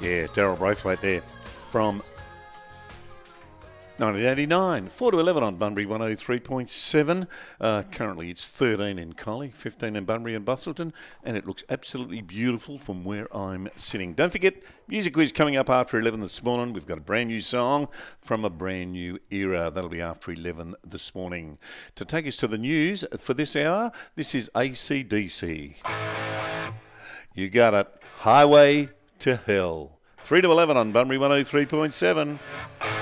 Yeah, Daryl Braithwaite there from 1989, 4 to 11 on Bunbury 103.7. Currently it's 13 in Collie, 15 in Bunbury and Busselton, and it looks absolutely beautiful from where I'm sitting. Don't forget, music quiz coming up after 11 this morning. We've got a brand new song from a brand new era. That'll be after 11 this morning. To take us to the news for this hour, this is AC/DC. You got it. Highway to Hell. 3 to 11 on Bunbury 103.7.